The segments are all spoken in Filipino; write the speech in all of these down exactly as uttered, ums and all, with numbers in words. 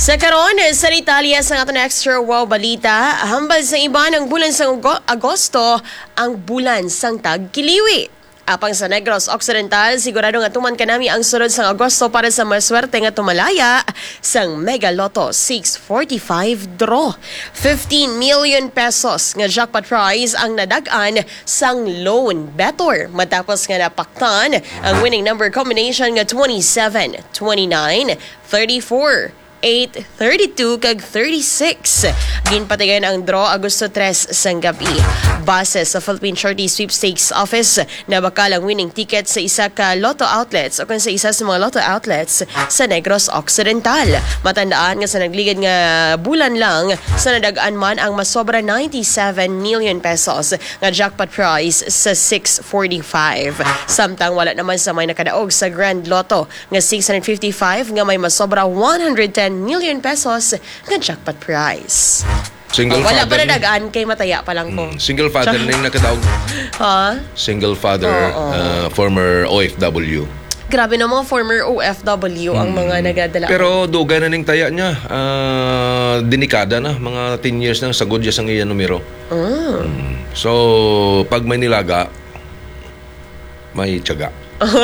Sa karon sa Italia sa aton extra wow balita, hambal sa iba ng bulan sang Agosto ang bulan sang tagkiliwi. Apang sa Negros Occidental, sigurado nga tuman kanami ang sunod sang Agosto para sa maswerte nga tumalaya sang Mega Lotto six forty-five draw. fifteen million pesos nga jackpot prize ang nadag-an sang loan better matapos nga napaktan ang winning number combination nga twenty-seven, twenty-nine, thirty-four, eight, thirty-two kag thirty-six. Ginpatigayan ang draw Agosto tres sang gabi. Base sa Philippine Charity Sweepstakes Office na bakal ang winning ticket sa isa ka lotto outlets o kung sa isa sa mga lotto outlets sa Negros Occidental. Matandaan nga sa nagligid nga bulan lang sa nadagaan man ang masobra ninety-seven million pesos nga jackpot prize sa six forty-five. Samtang wala naman sa may nakadaog sa Grand Lotto nga six fifty-five nga may masobra one hundred ten million pesos nga jackpot prize. Single oh, wala father. Wala pa nadagaan kay mataya pa lang ko. Mm, single father na yung nakataog. Ha? Single father, oh, oh. Uh, former O F W. Grabe na mga former O F W ang mga nagadala. Pero dugay na ning taya niya. Uh, dinikada na. Mga ten years na sagod siya sa iyan numero. Mm. Mm. So, pag may nilaga, may tiyaga.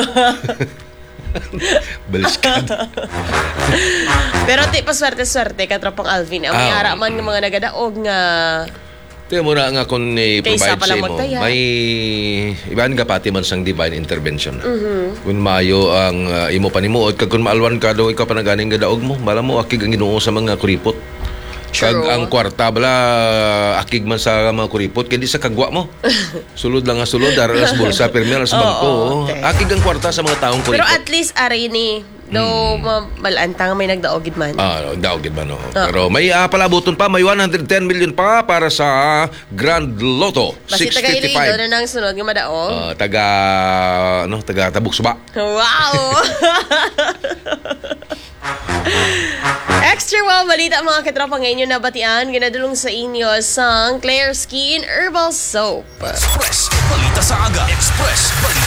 Baliskad. Pero ti paswerte-swerte katropang Alvin. Ang may ah, araman ng mga nagadaog nga tiyan mo na nga kung i-provide sa mo, may iban ka pati man sang divine intervention. Mm-hmm. Kung maayo ang uh, imo panimuot, kag kung maalwan ka daw ikaw pa naganing gadaog mo, bala mo akig ang Ginoo sa mga kuripot. Kag ang kwarta bala akig man sa mga kuripot kaya di sa kagwa mo. Sulod lang nga sulod, aras bulsa, permel sa bangko. Oh, okay. Akig ang kwarta sa mga taong kuripot. Pero at least aray ni do hmm. malantang may nagdaogid man. Ah, nagdaogid man. Oh. Oh. Pero may uh, palabuton pa, may one hundred ten million pa para sa Grand Lotto six fifty-five. Basta taga na nang sunod nga madaog. Uh, taga ano, taga Tabuk Suba. Wow. Extra wow balita mga katropa ngayon yung nabatian ginadulong sa inyo sang Claire Skin Herbal Soap. Express balita sa aga. Express balita